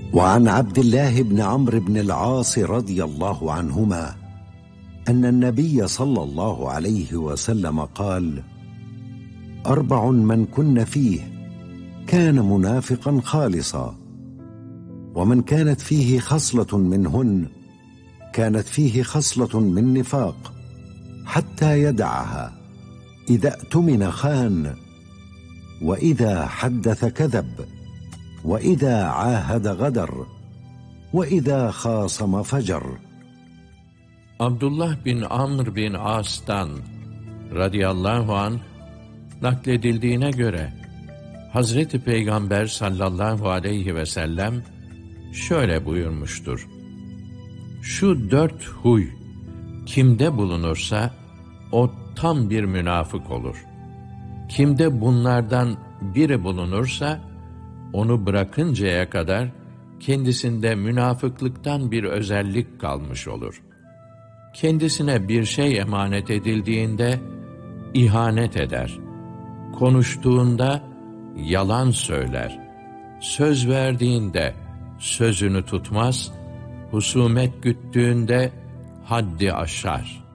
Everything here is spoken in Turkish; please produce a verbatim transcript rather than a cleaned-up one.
وعن عبد الله بن عمرو بن العاص رضي الله عنهما أن النبي صلى الله عليه وسلم قال: أربع من كن فيه كان منافقا خالصا، ومن كانت فيه خصلة منهن كانت فيه خصلة من نفاق حتى يدعها: إذا اؤتمن خان، وإذا حدث كذب، وإذا عاهد غدر، وإذا خاصم فجر. Abdullah bin Amr bin As'tan radıyallahu anh nakledildiğine göre Hazreti Peygamber sallallahu aleyhi ve sellem şöyle buyurmuştur: Şu dört huy kimde bulunursa o tam bir münafık olur. Kimde bunlardan biri bulunursa onu bırakıncaya kadar kendisinde münafıklıktan bir özellik kalmış olur. Kendisine bir şey emanet edildiğinde ihanet eder. Konuştuğunda yalan söyler. Söz verdiğinde sözünü tutmaz. Husumet güttüğünde haddi aşar.